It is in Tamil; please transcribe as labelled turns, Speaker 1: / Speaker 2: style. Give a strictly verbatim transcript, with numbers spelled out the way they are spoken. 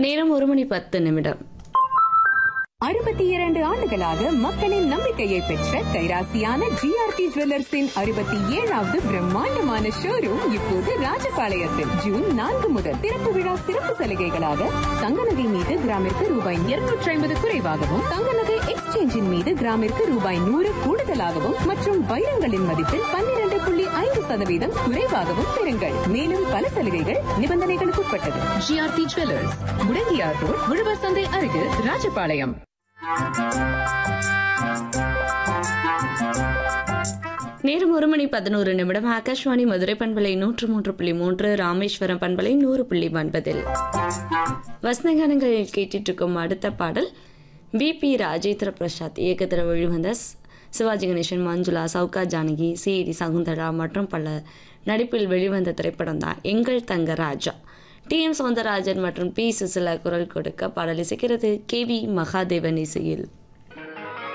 Speaker 1: நேரம் ஒரு மணி பத்து நிமிடம்.
Speaker 2: அறுபத்தி இரண்டு ஆண்டுகளாக மக்களின் நம்பிக்கையை பெற்ற கைராசியான ஜிஆர்டி ஜுவல்லர்ஸின் அறுபத்தி ஏழாவது பிரம்மாண்டமான ஷோரூம் இப்போது ராஜபாளையத்தில் ஜூன் நான்கு முதல் திறப்பு விழா சிறப்பு சலுகைகளாக தங்க நகை மீது கிராமிற்கு ரூபாய் இருநூற்றி ஐம்பது குறைவாகவும், தங்க நகை எக்ஸ்சேஞ்சின் மீது கிராமிற்கு ரூபாய் நூறு கூடுதலாகவும் மற்றும் வைரங்களின் மதிப்பில் பன்னிரண்டு புள்ளி ஐந்து சதவீதம் குறைவாகவும் பெறுங்கள். மேலும் பல சலுகைகள் நிபந்தனைகளுக்கு உட்பட்டது. ஜிஆர்டி ஜுவல்லர்ஸ், முடங்கியார் ரோட், உழவர் சந்தை அருகில், ராஜபாளையம்.
Speaker 1: நேரம் ஒரு மணி பதினோரு நிமிடம். ஆகாஷ்வாணி மதுரை பண்பலை நூற்று மூன்று புள்ளி மூன்று, ராமேஸ்வரம் பண்பலை நூறு புள்ளி ஒன்பதில் வசனகானங்கள் கேட்டுட்டு இருக்கும் அடுத்த பாடல் பி பி ராஜேந்திர பிரசாத் இயக்கத்தில் வெளிவந்த சிவாஜி கணேசன், மஞ்சுளா, சவுகா ஜானகி, சி டி சகுந்தரா மற்றும் பல நடிப்பில் வெளிவந்த திரைப்படம் தான் எங்கள் தங்க ராஜா. டி எம் சௌந்தரராஜன் மற்றும் பி சுசிலா குரல் கொடுக்க பாடல் இசைக்கிறது கே வி மகாதேவன் இசையில்.